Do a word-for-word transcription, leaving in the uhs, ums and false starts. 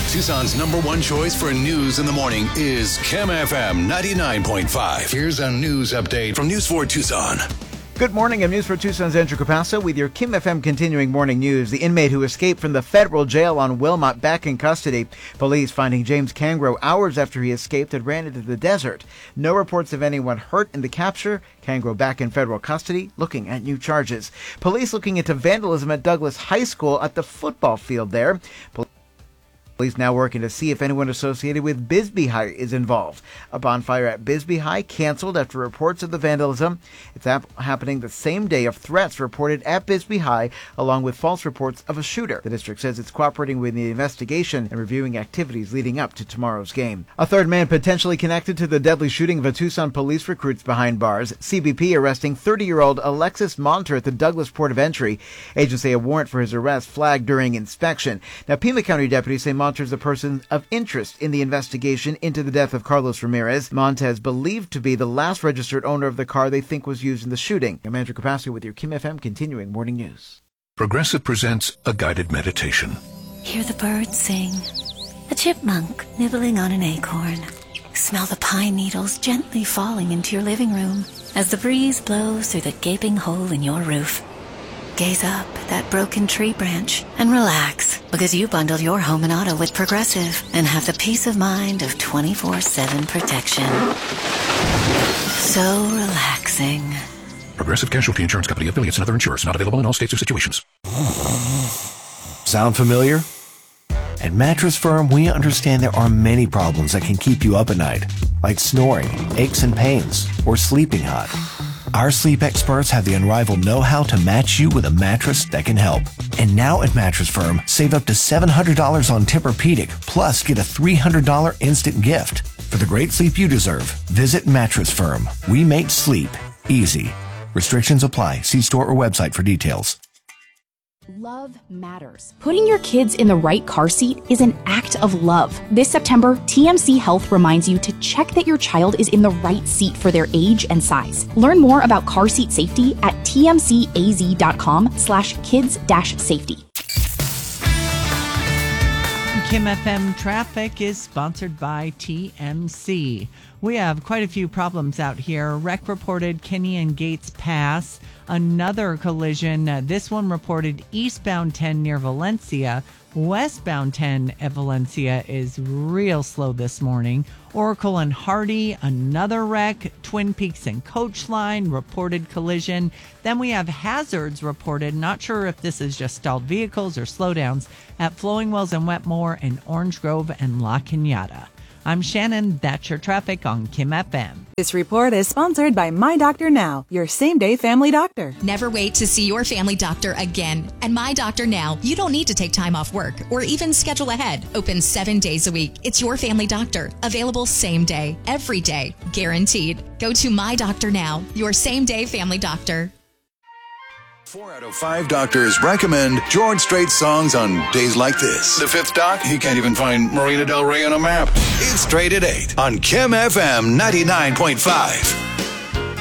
Tucson's number one choice for news in the morning is Kim F M ninety-nine point five. Here's a news update from News four Tucson. Good morning. I'm News four Tucson's Andrew Capasso with your Kim F M continuing morning news. The inmate who escaped from the federal jail on Wilmot back in custody. Police finding James Cangro hours after he escaped and ran into the desert. No reports of anyone hurt in the capture. Cangro back in federal custody, looking at new charges. Police looking into vandalism at Douglas High School at the football field there. Police now working to see if anyone associated with Bisbee High is involved. A bonfire at Bisbee High canceled after reports of the vandalism. It's ap- happening the same day of threats reported at Bisbee High, along with false reports of a shooter. The district says it's cooperating with the investigation and reviewing activities leading up to tomorrow's game. A third man potentially connected to the deadly shooting of a Tucson police recruits behind bars. C B P arresting thirty-year-old Alexis Monter at the Douglas Port of Entry. Agents say a warrant for his arrest flagged during inspection. Now, Pima County deputies say Monter is a person of interest in the investigation into the death of Carlos Ramirez. Montez believed to be the last registered owner of the car they think was used in the shooting. I'm Andrew Capasso with your Kim F M continuing morning news. Progressive presents a guided meditation. Hear the birds sing. A chipmunk nibbling on an acorn. Smell the pine needles gently falling into your living room as the breeze blows through the gaping hole in your roof. Gaze up at that broken tree branch and relax, because you bundled your home and auto with Progressive and have the peace of mind of twenty-four seven protection. So relaxing. Progressive Casualty Insurance Company, affiliates, and other insurers. Not available in all states or situations. Sound familiar? At Mattress Firm, we understand there are many problems that can keep you up at night, like snoring, aches and pains, or sleeping hot. Our sleep experts have the unrivaled know-how to match you with a mattress that can help. And now at Mattress Firm, save up to seven hundred dollars on Tempur-Pedic, plus get a three hundred dollars instant gift. For the great sleep you deserve, visit Mattress Firm. We make sleep easy. Restrictions apply. See store or website for details. Love matters. Putting your kids in the right car seat is an act of love. This September, T M C Health reminds you to check that your child is in the right seat for their age and size. Learn more about car seat safety at tmcaz.com slash kids dash safety. Kim F M Traffic is sponsored by T M C. We have quite a few problems out here. Wreck reported Kenny and Gates Pass. Another collision, uh, this one reported eastbound ten near Valencia. Westbound ten at Valencia is real slow this morning. Oracle and Hardy, another wreck. Twin Peaks and Coach Line reported collision. Then we have hazards reported. Not sure if this is just stalled vehicles or slowdowns at Flowing Wells and Wetmore and Orange Grove and La Cañada. I'm Shannon. That's your traffic on Kim F M. This report is sponsored by My Doctor Now, your same-day family doctor. Never wait to see your family doctor again. And My Doctor Now, you don't need to take time off work or even schedule ahead. Open seven days a week. It's your family doctor. Available same day, every day, guaranteed. Go to My Doctor Now, your same-day family doctor. Four out of five doctors recommend George Strait songs on days like this. The fifth doc, he can't even find Marina Del Rey on a map. It's Straight at eight on Kim F M ninety-nine point five.